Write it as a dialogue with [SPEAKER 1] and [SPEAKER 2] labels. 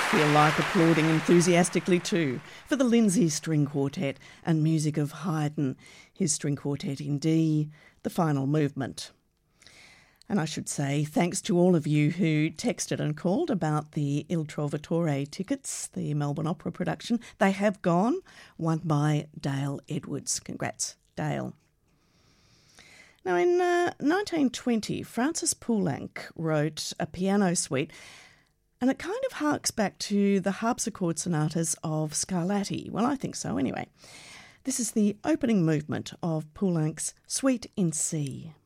[SPEAKER 1] feel like applauding enthusiastically too for the Lindsay String Quartet and music of Haydn, his String Quartet in D, the final movement. And I should say thanks to all of you who texted and called about the Il Trovatore tickets, the Melbourne Opera production. They have gone, won by Dale Edwards. Congrats, Dale. Now, in 1920, Francis Poulenc wrote a piano suite, and it kind of harks back to the harpsichord sonatas of Scarlatti. Well, I think so anyway. This is the opening movement of Poulenc's Suite in C.